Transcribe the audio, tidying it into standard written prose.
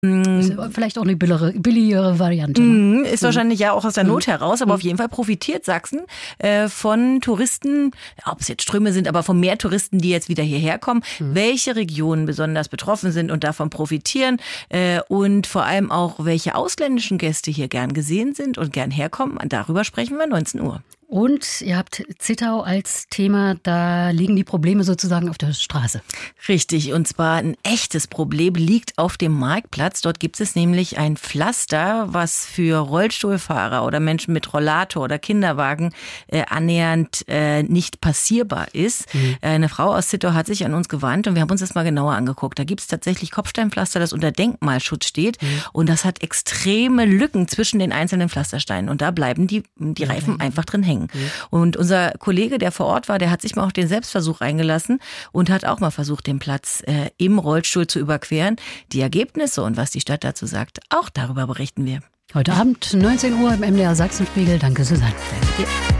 Ist vielleicht auch eine billigere Variante. Ne? Ist wahrscheinlich ja auch aus der Not heraus, aber auf jeden Fall profitiert Sachsen von Touristen, ob es jetzt Ströme sind, aber von mehr Touristen, die jetzt wieder hierher kommen, welche Regionen besonders betroffen sind und davon profitieren und vor allem auch, welche ausländischen Gäste hier gern gesehen sind und gern herkommen. Darüber sprechen wir 19 Uhr. Und ihr habt Zittau als Thema, da liegen die Probleme sozusagen auf der Straße. Richtig, und zwar ein echtes Problem liegt auf dem Marktplatz. Dort gibt es nämlich ein Pflaster, was für Rollstuhlfahrer oder Menschen mit Rollator oder Kinderwagen annähernd nicht passierbar ist. Eine Frau aus Zittau hat sich an uns gewandt und wir haben uns das mal genauer angeguckt. Da gibt es tatsächlich Kopfsteinpflaster, das unter Denkmalschutz steht und das hat extreme Lücken zwischen den einzelnen Pflastersteinen und da bleiben die Reifen einfach drin hängen. Und unser Kollege, der vor Ort war, der hat sich mal auch den Selbstversuch eingelassen und hat auch mal versucht, den Platz im Rollstuhl zu überqueren. Die Ergebnisse und was die Stadt dazu sagt, auch darüber berichten wir. Heute Abend 19 Uhr im MDR Sachsenspiegel. Danke, Susanne. Danke dir.